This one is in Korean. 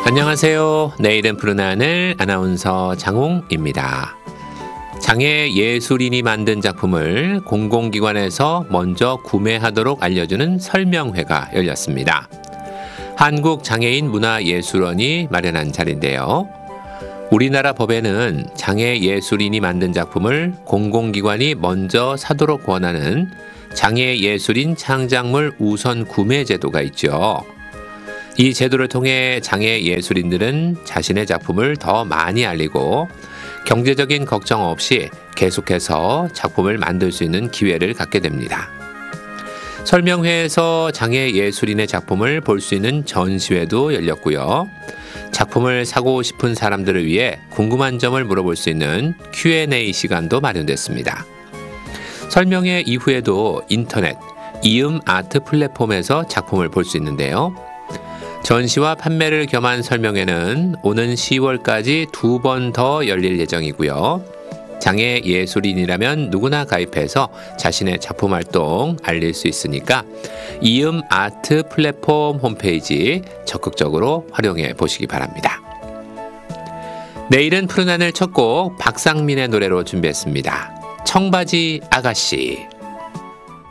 안녕하세요. 내일은 푸른 하늘 아나운서 장홍입니다. 장애 예술인이 만든 작품을 공공기관에서 먼저 구매하도록 알려주는 설명회가 열렸습니다. 한국장애인문화예술원이 마련한 자리인데요. 우리나라 법에는 장애 예술인이 만든 작품을 공공기관이 먼저 사도록 권하는 장애 예술인 창작물 우선 구매 제도가 있죠. 이 제도를 통해 장애 예술인들은 자신의 작품을 더 많이 알리고 경제적인 걱정 없이 계속해서 작품을 만들 수 있는 기회를 갖게 됩니다. 설명회에서 장애 예술인의 작품을 볼 수 있는 전시회도 열렸고요. 작품을 사고 싶은 사람들을 위해 궁금한 점을 물어볼 수 있는 Q&A 시간도 마련됐습니다. 설명회 이후에도 인터넷, 이음 아트 플랫폼에서 작품을 볼 수 있는데요. 전시와 판매를 겸한 설명회는 오는 10월까지 2번 더 열릴 예정이고요. 장애 예술인이라면 누구나 가입해서 자신의 작품 활동 알릴 수 있으니까 이음 아트 플랫폼 홈페이지 적극적으로 활용해 보시기 바랍니다. 내일은 푸른 하늘 첫 곡 박상민의 노래로 준비했습니다. 청바지 아가씨.